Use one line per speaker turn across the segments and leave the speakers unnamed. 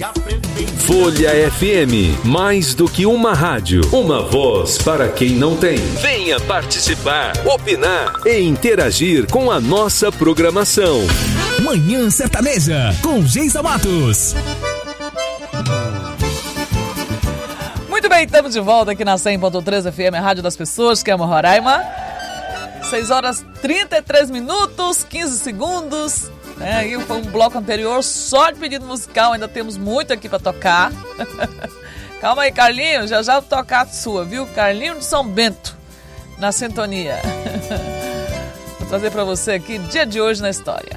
Folha FM, mais do que uma rádio, uma voz para quem não tem. Venha participar, opinar e interagir com a nossa programação.
Manhã Sertaneja, com Geisa Matos.
Muito bem, estamos de volta aqui na 100.3 FM, a Rádio das Pessoas, que é uma Roraima. 6 horas 33 minutos, 15 segundos. E foi um bloco anterior só de pedido musical, ainda temos muito aqui para tocar. Calma aí, Carlinhos, já vou tocar a sua, viu? Carlinhos de São Bento, na sintonia. Vou trazer para você aqui, dia de hoje na história.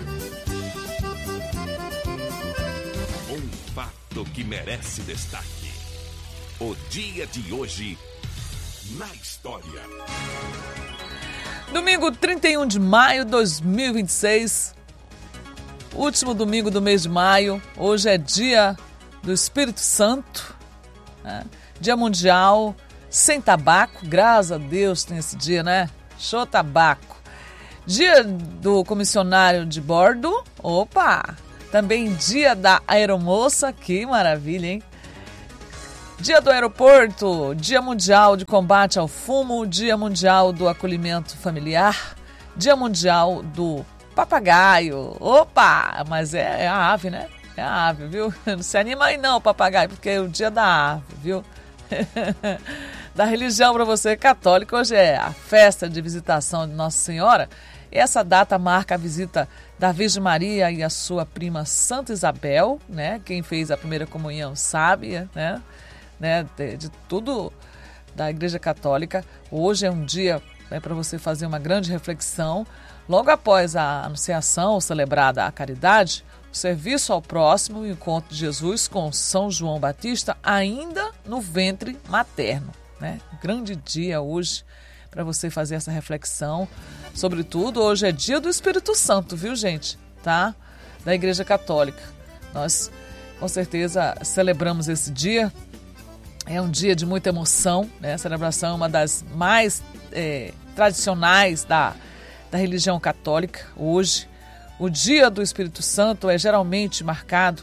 Um fato que merece destaque. O dia de hoje na história.
Domingo 31 de maio de 2026, último domingo do mês de maio. Hoje é dia do Espírito Santo, né? Dia mundial sem tabaco, graças a Deus tem esse dia, né? Show tabaco. Dia do comissionário de bordo, opa! Também dia da aeromoça, que maravilha, hein? Dia do aeroporto, Dia Mundial de Combate ao Fumo, Dia Mundial do Acolhimento Familiar, Dia Mundial do Papagaio. Opa! Mas é a ave, né? É a ave, viu? Não se anima aí não, papagaio, porque é o dia da ave, viu? Da religião para você católico, hoje é a festa de visitação de Nossa Senhora. E essa data marca a visita da Virgem Maria e a sua prima Santa Isabel, né? Quem fez a primeira comunhão sabe, né? De tudo da Igreja Católica. Hoje é um dia, né, para você fazer uma grande reflexão. Logo após a anunciação celebrada a caridade, o serviço ao próximo e o encontro de Jesus com São João Batista ainda no ventre materno, né? Grande dia hoje para você fazer essa reflexão. Sobretudo, hoje é dia do Espírito Santo, viu, gente? Tá? Da Igreja Católica. Nós, com certeza, celebramos esse dia. É um dia de muita emoção, né? A celebração é uma das mais tradicionais da religião católica. Hoje, o dia do Espírito Santo é geralmente marcado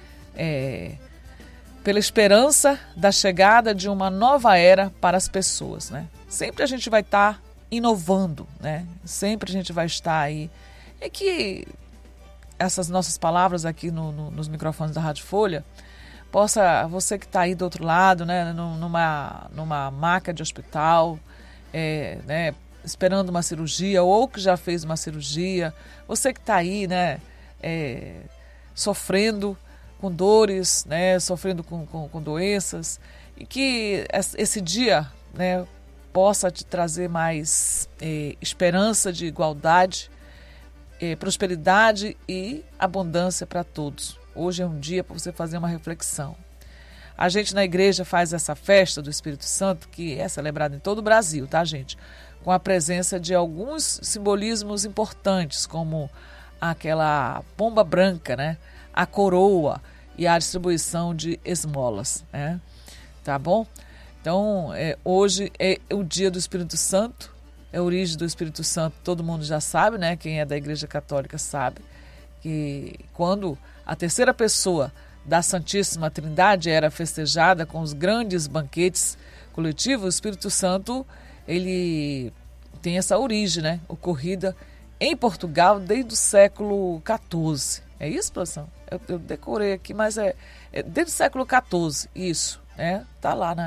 pela esperança da chegada de uma nova era para as pessoas, né? Sempre a gente vai estar inovando, né? Sempre a gente vai estar aí. É que essas nossas palavras aqui nos microfones da Rádio Folha possa, você que está aí do outro lado, né, numa maca de hospital, né, esperando uma cirurgia ou que já fez uma cirurgia, você que está aí, né, sofrendo com dores, né, sofrendo com doenças, e que esse dia, né, possa te trazer mais esperança de igualdade, prosperidade e abundância para todos. Hoje é um dia para você fazer uma reflexão. A gente na igreja faz essa festa do Espírito Santo, que é celebrada em todo o Brasil, tá, gente? Com a presença de alguns simbolismos importantes, como aquela pomba branca, né? A coroa e a distribuição de esmolas, né? Tá bom? Então, hoje é o dia do Espírito Santo, é a origem do Espírito Santo, todo mundo já sabe, né? Quem é da Igreja Católica sabe que quando a terceira pessoa da Santíssima Trindade era festejada com os grandes banquetes coletivos, o Espírito Santo, ele tem essa origem, né? Ocorrida em Portugal desde o século XIV. É isso, produção? Eu decorei aqui, mas é desde o século XIV, isso, né? Tá lá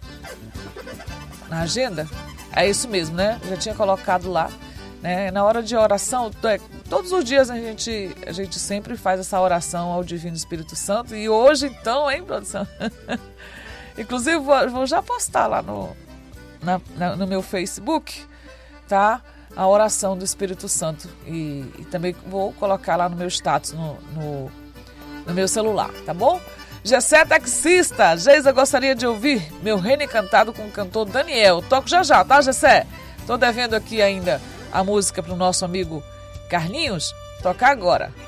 na agenda. É isso mesmo, né? Já tinha colocado lá. Né? Na hora de oração, todos os dias a gente sempre faz essa oração ao Divino Espírito Santo. E hoje, então, hein, produção? Inclusive, vou já postar lá no meu Facebook, tá? A oração do Espírito Santo. E também vou colocar lá no meu status, no meu celular, tá bom? Gessé taxista, Geisa, gostaria de ouvir Meu Reino Encantado com o cantor Daniel. Toco já, tá, Gessé? Tô devendo aqui ainda a música para o nosso amigo Carlinhos. Tocar agora.